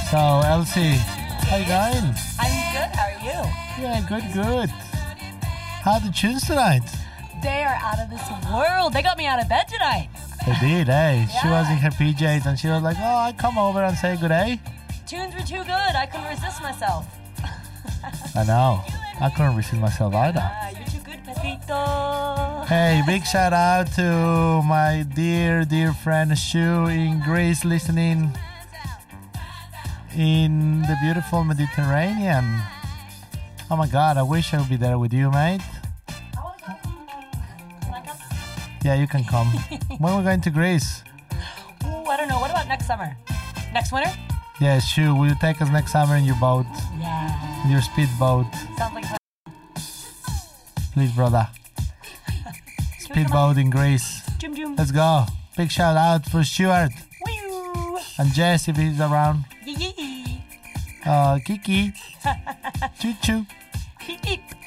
So, Elsie, how you going? I'm good. How are you? Yeah, good. How are the tunes tonight? They are out of this world. They got me out of bed tonight. They did, eh? She Yeah. was in her PJs and she was like, oh, I come over and say good day. Tunes were too good. I couldn't resist myself. I know. I couldn't resist myself either. You're too good, Pepito. Hey, big shout out to my dear friend Shu in Greece listening in the beautiful Mediterranean. Oh my God, I wish I would be there with you, mate. I want to come. Can I come? Yeah, you can come. When we're going to Greece? Ooh, I don't know. What about next summer? Next winter? Yeah, Shu, will you take us next summer in your boat? Yeah. In your speedboat? Sounds like fun. Please, brother. Speedboat in Greece. Jum jum. Let's go. Big shout out for Stuart Woo. and Jess if he's around. Yee yee. Kiki. Choo choo. Beep beep.